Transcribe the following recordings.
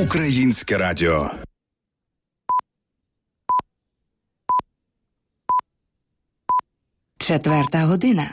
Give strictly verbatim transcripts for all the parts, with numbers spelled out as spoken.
Українське радіо. Четверта година.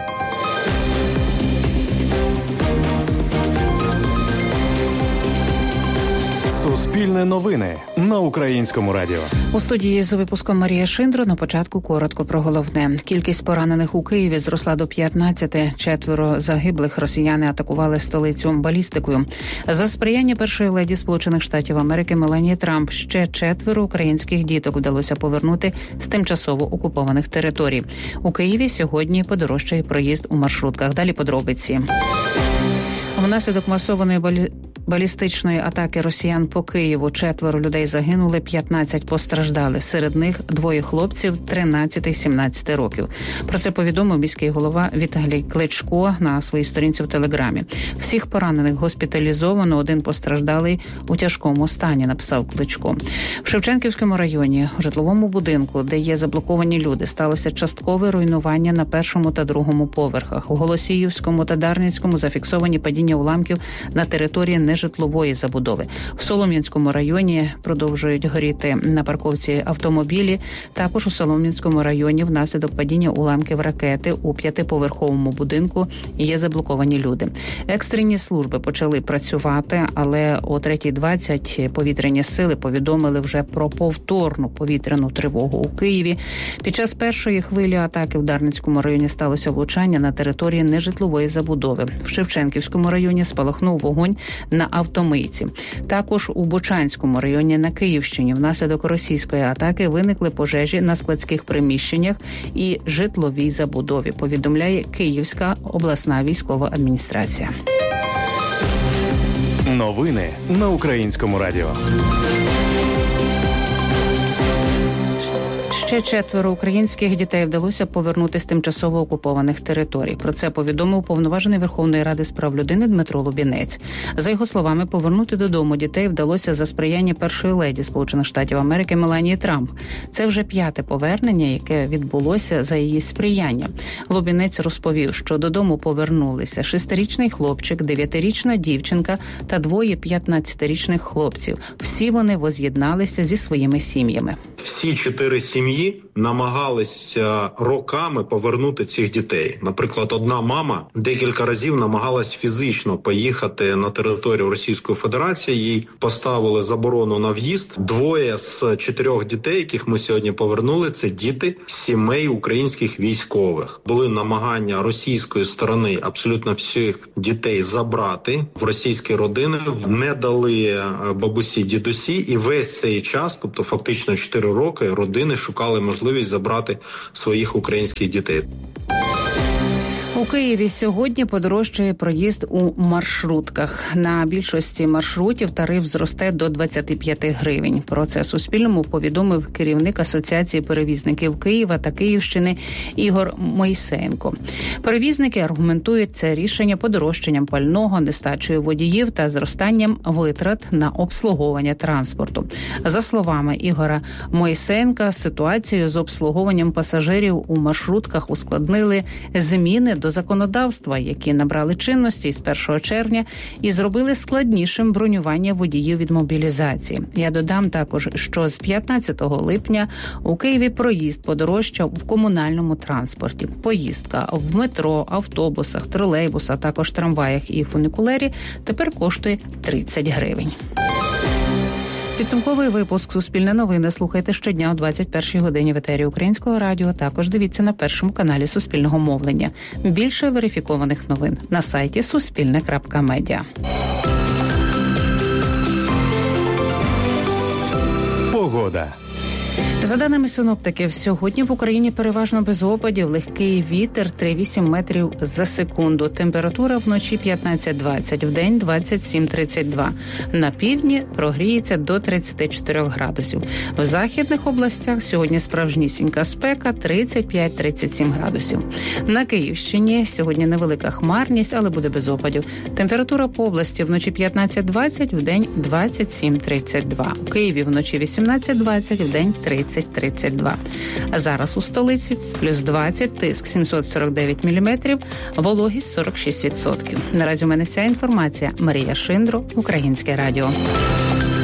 Суспільне новини на Українському радіо. У студії з випуском Марія Шиндро. На початку коротко про головне. Кількість поранених у Києві зросла до п'ятнадцяти. Четверо загиблих росіяни атакували столицю балістикою. За сприяння першої леді Сполучених Штатів Америки Меланії Трамп ще четверо українських діток вдалося повернути з тимчасово окупованих територій. У Києві сьогодні подорожчає проїзд у маршрутках. Далі подробиці. Внаслідок масованої балі... балістичної атаки росіян по Києву четверо людей загинули, п'ятнадцять постраждали. Серед них двоє хлопців тринадцять-сімнадцять років. Про це повідомив міський голова Віталій Кличко на своїй сторінці в Телеграмі. Всіх поранених госпіталізовано, один постраждалий у тяжкому стані, написав Кличко. В Шевченківському районі, у житловому будинку, де є заблоковані люди, сталося часткове руйнування на першому та другому поверхах. У Голосіївському та Дарницькому зафіксовані падіння уламків на території нежитлової забудови. В Солом'янському районі продовжують горіти на парковці автомобілі. Також у Солом'янському районі внаслідок падіння уламків ракети у п'ятиповерховому будинку є заблоковані люди. Екстрені служби почали працювати, але о третій двадцять повітряні сили повідомили вже про повторну повітряну тривогу у Києві. Під час першої хвилі атаки в Дарницькому районі сталося влучання на території нежитлової забудови. В Шевченківському районі спалахнув вогонь на автомийці. Також у Бучанському районі на Київщині внаслідок російської атаки виникли пожежі на складських приміщеннях і житловій забудові, повідомляє Київська обласна військова адміністрація. Новини на Українському радіо. Ще четверо українських дітей вдалося повернути з тимчасово окупованих територій. Про це повідомив уповноважений Верховної Ради з прав людини Дмитро Лубінець. За його словами, повернути додому дітей вдалося за сприяння першої леді Сполучених Штатів Америки Меланії Трамп. Це вже п'яте повернення, яке відбулося за її сприяння. Лубінець розповів, що додому повернулися шестирічний хлопчик, дев'ятирічна дівчинка та двоє п'ятнадцятирічних хлопців. Всі вони воз'єдналися зі своїми сім'ями. Всі чотири сім'ї намагалися роками повернути цих дітей. Наприклад, одна мама декілька разів намагалась фізично поїхати на територію Російської Федерації. Їй поставили заборону на в'їзд. Двоє з чотирьох дітей, яких ми сьогодні повернули, це діти сімей українських військових. Були намагання російської сторони абсолютно всіх дітей забрати в російські родини. Не дали бабусі, дідусі. І весь цей час, тобто фактично чотири роки, родини шукали можливість забрати своїх українських дітей. У Києві сьогодні подорожчає проїзд у маршрутках. На більшості маршрутів тариф зросте до двадцять п'ять гривень. Про це Суспільному повідомив керівник Асоціації перевізників Києва та Київщини Ігор Мойсенко. Перевізники аргументують це рішення подорожчанням пального, нестачею водіїв та зростанням витрат на обслуговування транспорту. За словами Ігора Мойсенка, ситуацію з обслуговуванням пасажирів у маршрутках ускладнили зміни до законодавства, які набрали чинності з першого червня і зробили складнішим бронювання водіїв від мобілізації. Я додам також, що з п'ятнадцятого липня у Києві проїзд подорожчав в комунальному транспорті. Поїздка в метро, автобусах, тролейбусах, також трамваях і фунікулері тепер коштує тридцять гривень. Підсумковий випуск «Суспільне новини» слухайте щодня о двадцять першій годині в етері Українського радіо. Також дивіться на першому каналі Суспільного мовлення. Більше верифікованих новин на сайті суспільне крапка медіа. Погода. За даними синоптиків, сьогодні в Україні переважно без опадів, легкий вітер три-вісім метрів за секунду. Температура вночі п'ятнадцять-двадцять, вдень двадцять сім-тридцять два. На півдні прогріється до тридцять чотири градусів. В західних областях сьогодні справжнісінька спека тридцять п'ять-тридцять сім градусів. На Київщині сьогодні невелика хмарність, але буде без опадів. Температура по області вночі п'ятнадцять-двадцять, вдень двадцять сім-тридцять два. У Києві вночі вісімнадцять-двадцять, вдень тридцять тридцять два. А зараз у столиці плюс двадцять, тиск сімсот сорок дев'ять міліметрів, вологість сорок шість відсотків. Наразі у мене вся інформація. Марія Шиндро, Українське радіо.